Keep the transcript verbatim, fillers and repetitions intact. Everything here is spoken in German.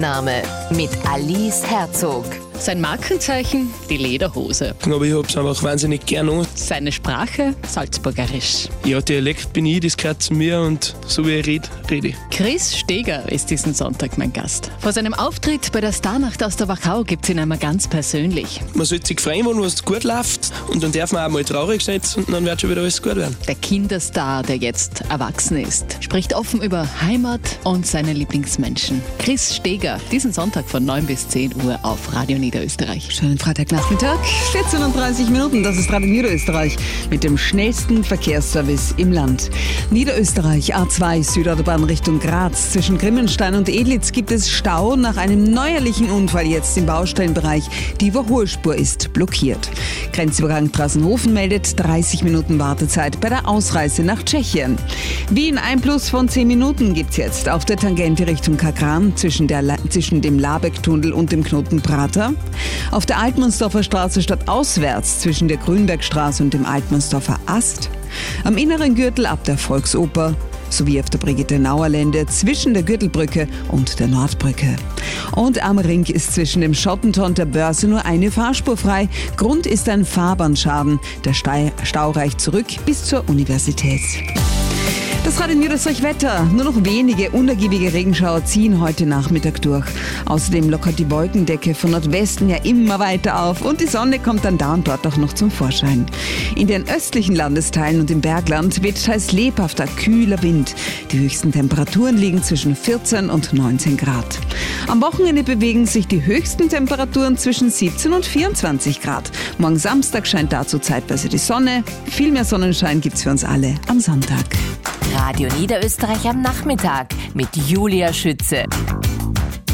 Name mit Alice Herzog. Sein Markenzeichen, die Lederhose. Aber ich hab's einfach wahnsinnig gern an. Seine Sprache, Salzburgerisch. Ja, Dialekt bin ich, das gehört zu mir und so wie ich rede, rede ich. Chris Steger ist diesen Sonntag mein Gast. Vor seinem Auftritt bei der Starnacht aus der Wachau gibt's ihn einmal ganz persönlich. Man sollte sich freuen, wenn was gut läuft und dann darf man auch mal traurig sein und dann wird schon wieder alles gut werden. Der Kinderstar, der jetzt erwachsen ist, spricht offen über Heimat und seine Lieblingsmenschen. Chris Steger, diesen Sonntag von neun bis zehn Uhr auf Radio Niederösterreich. Schönen Freitagnachmittag, vierzehn und dreißig Minuten, das ist Radio Niederösterreich mit dem schnellsten Verkehrsservice im Land. Niederösterreich A zwei Südautobahn Richtung Graz. Zwischen Grimmenstein und Edlitz gibt es Stau nach einem neuerlichen Unfall jetzt im Baustellenbereich. Die Überholspur ist blockiert. Grenzübergang Trassenhofen meldet dreißig Minuten Wartezeit bei der Ausreise nach Tschechien. Wien ein Plus von zehn Minuten gibt es jetzt auf der Tangente Richtung Kagran zwischen, der, zwischen dem Labeck-Tunnel und dem Knoten Prater. Auf der Altmannsdorfer Straße stadtauswärts zwischen der Grünbergstraße und dem Altmannsdorfer Ast. Am inneren Gürtel ab der Volksoper sowie auf der Brigitte-Nauer-Lände zwischen der Gürtelbrücke und der Nordbrücke. Und am Ring ist zwischen dem Schottentor und der Börse nur eine Fahrspur frei. Grund ist ein Fahrbahnschaden. Der Stau reicht zurück bis zur Universität. Das Radio Niederösterreich Wetter. Nur noch wenige unergiebige Regenschauer ziehen heute Nachmittag durch. Außerdem lockert die Wolkendecke von Nordwesten ja immer weiter auf und die Sonne kommt dann da und dort auch noch zum Vorschein. In den östlichen Landesteilen und im Bergland weht teils lebhafter, kühler Wind. Die höchsten Temperaturen liegen zwischen vierzehn und neunzehn Grad. Am Wochenende bewegen sich die höchsten Temperaturen zwischen siebzehn und vierundzwanzig Grad. Morgen Samstag scheint dazu zeitweise die Sonne. Viel mehr Sonnenschein gibt's für uns alle am Sonntag. Radio Niederösterreich am Nachmittag mit Julia Schütze.